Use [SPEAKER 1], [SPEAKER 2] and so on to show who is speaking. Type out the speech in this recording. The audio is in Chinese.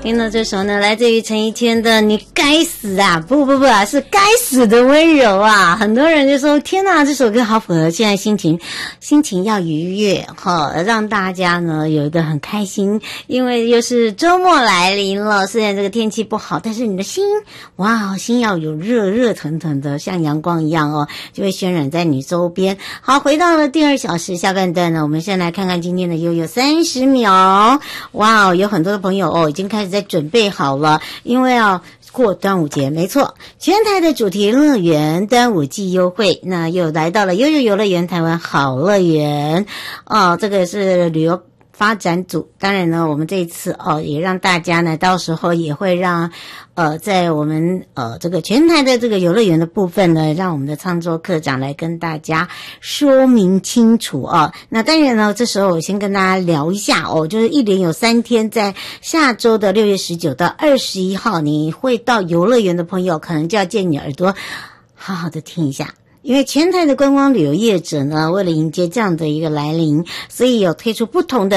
[SPEAKER 1] 听到这首呢，来自于陈奕谦的《你该死啊》，不啊，是该死的温柔啊！很多人就说：“天哪，这首歌好符合现在心情要愉悦哈，让大家呢有一个很开心，因为又是周末来临了。虽然这个天气不好，但是你的心，哇，心要有热腾腾的，像阳光一样哦，就会渲染在你周边。好，回到了第2小时下半段呢，我们先来看看今天的悠悠30秒。哇，有很多的朋友哦，已经开始在准备好了，因为过端午节，没错，全台的主题乐园端午季优惠，那又来到了悠悠游乐园台湾好乐园这个是旅游发展组。当然呢，我们这一次也让大家呢，到时候也会让在我们这个全台的这个游乐园的部分呢，让我们的创作课长来跟大家说明清楚那当然呢，这时候我先跟大家聊一下就是一连有3天，在下周的6月19到21号，你会到游乐园的朋友，可能就要借你耳朵好好的听一下。因为全台的观光旅游业者呢，为了迎接这样的一个来临，所以有推出不同的